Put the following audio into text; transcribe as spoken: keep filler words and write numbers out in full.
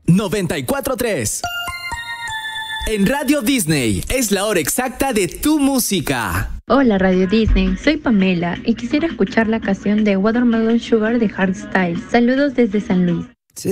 noventa y cuatro punto tres. En Radio Disney es la hora exacta de tu música. Hola Radio Disney, soy Pamela y quisiera escuchar la canción de Watermelon Sugar de Hardstyle. Saludos desde San Luis.